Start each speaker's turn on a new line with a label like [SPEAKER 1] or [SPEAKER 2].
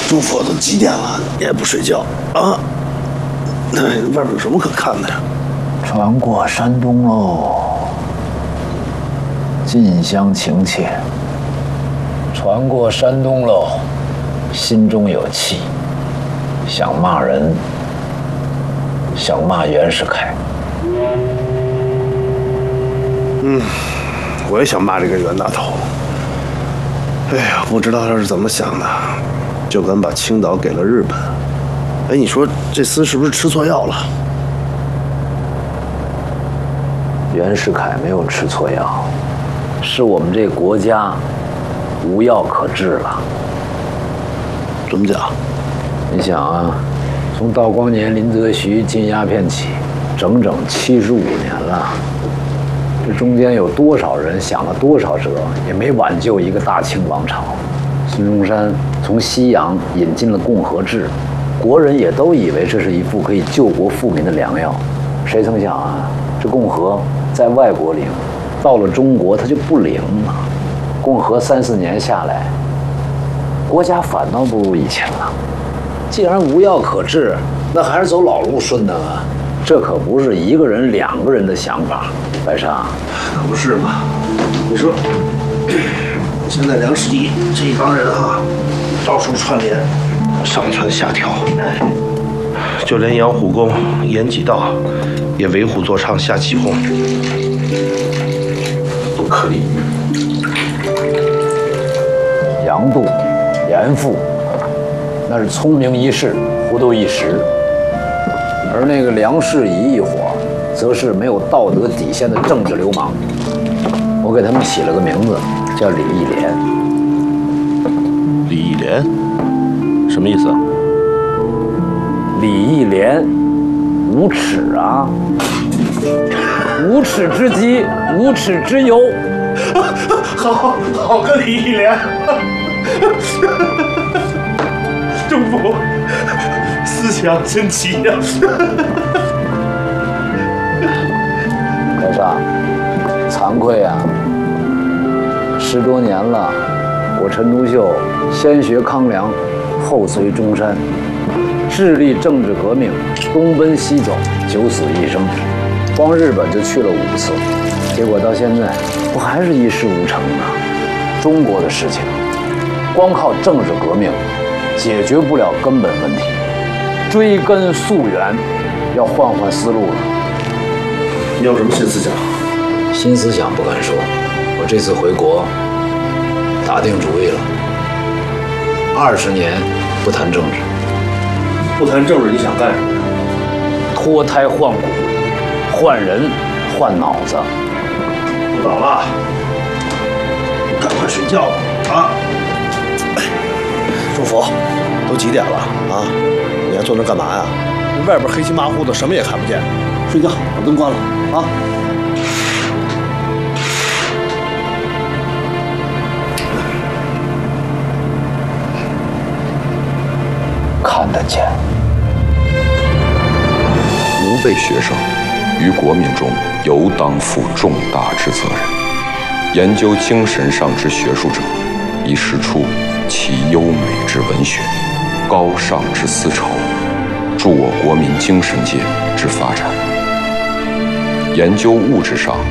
[SPEAKER 1] 朱佛都几点了，你也不睡觉啊？那外边有什么可看的呀？
[SPEAKER 2] 船过山东喽，近乡情切。船过山东喽，心中有气，想骂人，想骂袁世凯。
[SPEAKER 1] 我也想骂这个袁大头。哎呀，不知道他是怎么想的，就敢把青岛给了日本。哎，你说这厮是不是吃错药了？
[SPEAKER 2] 袁世凯没有吃错药，是我们这国家无药可治了。
[SPEAKER 1] 怎么讲？
[SPEAKER 2] 你想啊，从道光年林则徐禁鸦片起，整整75年了。这中间有多少人想了多少辙，也没挽救一个大清王朝。孙中山从西洋引进了共和制，国人也都以为这是一副可以救国富民的良药。谁曾想啊，这共和在外国灵，到了中国它就不灵了。共和3、4年下来，国家反倒不如以前了。既然无药可治，那还是走老路顺当啊。这可不是一个人、2个人的想法，白沙。
[SPEAKER 1] 可不是嘛？你说，现在梁士仪这一帮人啊，到处串联，上蹿下跳，就连杨虎公、严几道也为虎作伥，下起哄，不可理喻。
[SPEAKER 2] 杨度、严复，那是聪明一世，糊涂一时。而那个梁士仪一伙，则是没有道德底线的政治流氓。我给他们起了个名字，叫李义廉。
[SPEAKER 1] 李义廉，什么意思啊？
[SPEAKER 2] 李义廉，无耻啊！无耻之极，无耻之尤。
[SPEAKER 1] 好个李义廉！中府思想真奇呀！
[SPEAKER 2] 白沙，惭愧啊！10多年了，我陈独秀先学康梁，后随中山，致力政治革命，东奔西走，9死1生，光日本就去了5次，结果到现在不还是一事无成吗？中国的事情，光靠政治革命解决不了根本问题，追根溯源，要换思路了。
[SPEAKER 1] 你有什么新思想？
[SPEAKER 2] 新思想不敢说，我这次回国打定主意了，20年不谈政治。
[SPEAKER 1] 不谈政治，你想干什么呀？
[SPEAKER 2] 脱胎换骨，换人，换脑子。
[SPEAKER 1] 不早了，赶快睡觉吧啊！祝福，都几点了啊？你还坐那干嘛呀？外边黑漆麻糊的，什么也看不见。睡觉，把灯关了啊！
[SPEAKER 2] 看得见。
[SPEAKER 3] 吾辈学生于国民中尤当负重大之责任。研究精神上之学术者，以识出其优美之文学，高尚之丝绸，助我国民精神界之发展。研究物质上